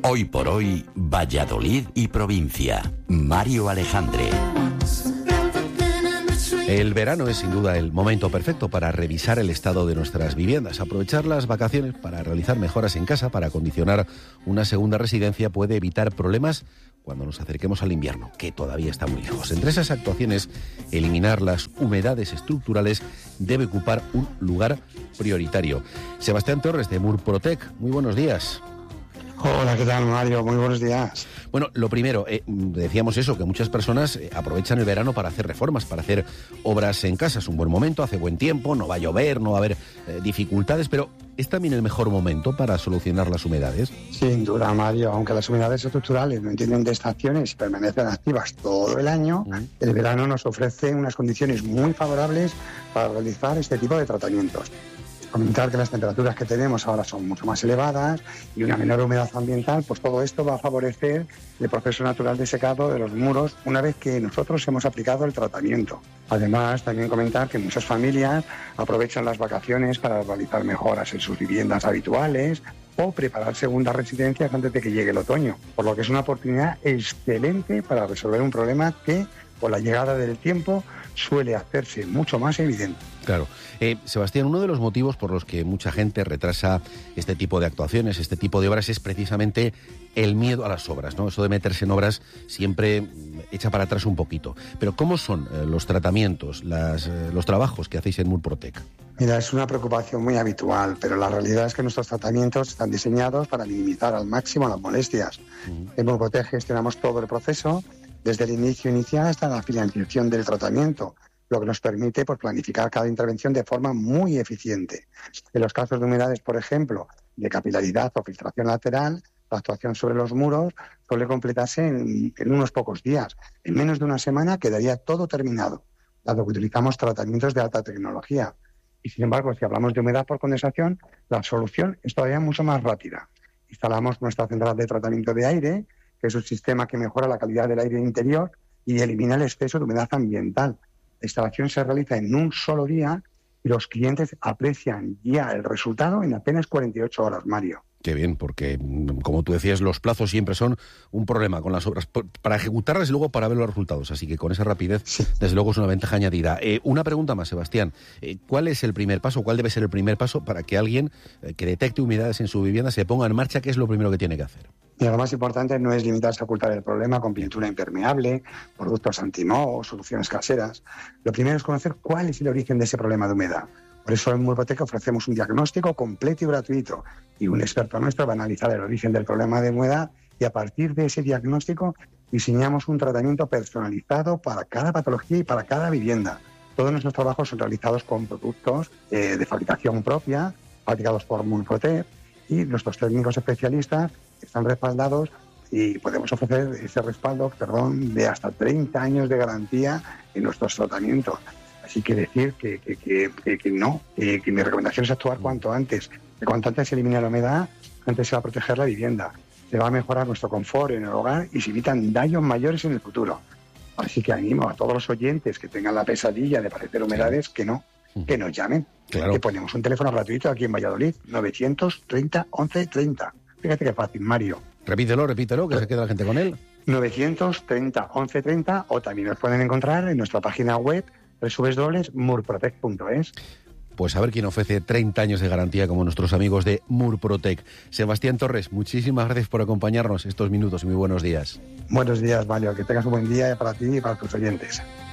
Hoy por hoy, Valladolid y provincia. Mario Alejandre. El verano es sin duda el momento perfecto para revisar el estado de nuestras viviendas. Aprovechar las vacaciones para realizar mejoras en casa, para acondicionar una segunda residencia, puede evitar problemas cuando nos acerquemos al invierno, que todavía está muy lejos. Entre esas actuaciones, eliminar las humedades estructurales debe ocupar un lugar prioritario. Sebastián Torres, de Murprotec, muy buenos días. Hola, ¿qué tal, Mario? Muy buenos días. Bueno, lo primero, decíamos eso, que muchas personas aprovechan el verano para hacer reformas, para hacer obras en casa. Es un buen momento, hace buen tiempo, no va a llover, no va a haber dificultades, pero ¿es también el mejor momento para solucionar las humedades? Sin duda, Mario. Aunque las humedades estructurales no entienden de estaciones y permanecen activas todo el año, el verano nos ofrece unas condiciones muy favorables para realizar este tipo de tratamientos. Comentar que las temperaturas que tenemos ahora son mucho más elevadas y una menor humedad ambiental, pues todo esto va a favorecer el proceso natural de secado de los muros una vez que nosotros hemos aplicado el tratamiento. Además, también comentar que muchas familias aprovechan las vacaciones para realizar mejoras en sus viviendas habituales o preparar segundas residencias antes de que llegue el otoño, por lo que es una oportunidad excelente para resolver un problema que, con la llegada del tiempo, suele hacerse mucho más evidente. Claro. Sebastián, uno de los motivos por los que mucha gente retrasa este tipo de actuaciones, este tipo de obras, es precisamente el miedo a las obras, ¿no? Eso de meterse en obras siempre echa para atrás un poquito. Pero ¿cómo son los tratamientos, los trabajos que hacéis en Murprotec? Mira, es una preocupación muy habitual, pero la realidad es que nuestros tratamientos están diseñados para minimizar al máximo las molestias. En Murprotec gestionamos todo el proceso, desde el inicio inicial hasta la finalización del tratamiento, lo que nos permite planificar cada intervención de forma muy eficiente. En los casos de humedades, por ejemplo, de capilaridad o filtración lateral, la actuación sobre los muros suele completarse en unos pocos días. En menos de una semana quedaría todo terminado, dado que utilizamos tratamientos de alta tecnología. Y sin embargo, si hablamos de humedad por condensación, la solución es todavía mucho más rápida. Instalamos nuestra central de tratamiento de aire, que es un sistema que mejora la calidad del aire interior y elimina el exceso de humedad ambiental. La instalación se realiza en un solo día y los clientes aprecian ya el resultado en apenas 48 horas, Mario. Qué bien, porque, como tú decías, los plazos siempre son un problema con las obras, para ejecutarlas y luego para ver los resultados. Así que con esa rapidez, desde luego, es una ventaja añadida. Una pregunta más, Sebastián. ¿Cuál es el primer paso, cuál debe ser el primer paso para que alguien que detecte humedades en su vivienda se ponga en marcha? ¿Qué es lo primero que tiene que hacer? Y lo más importante no es limitarse a ocultar el problema con pintura impermeable, productos anti-moho o soluciones caseras. Lo primero es conocer cuál es el origen de ese problema de humedad. Por eso en Murprotec ofrecemos un diagnóstico completo y gratuito y un experto nuestro va a analizar el origen del problema de humedad y a partir de ese diagnóstico diseñamos un tratamiento personalizado para cada patología y para cada vivienda. Todos nuestros trabajos son realizados con productos de fabricación propia, fabricados por Murprotec, y nuestros técnicos especialistas están respaldados y podemos ofrecer ese respaldo, de hasta 30 años de garantía en nuestros tratamientos. Así que decir que mi recomendación es actuar cuanto antes. Cuanto antes se elimina la humedad, antes se va a proteger la vivienda. Se va a mejorar nuestro confort en el hogar y se evitan daños mayores en el futuro. Así que animo a todos los oyentes que tengan la pesadilla de padecer humedades que nos llamen. Claro. Que ponemos un teléfono gratuito aquí en Valladolid, 930 11 30. Fíjate qué fácil, Mario. Repítelo, que se quede la gente con él. 930 11 30, o también nos pueden encontrar en nuestra página web www.murprotec.es. Pues a ver quién ofrece 30 años de garantía como nuestros amigos de Murprotec. Sebastián Torres, muchísimas gracias por acompañarnos estos minutos y muy buenos días. Buenos días, Mario. Que tengas un buen día para ti y para tus oyentes.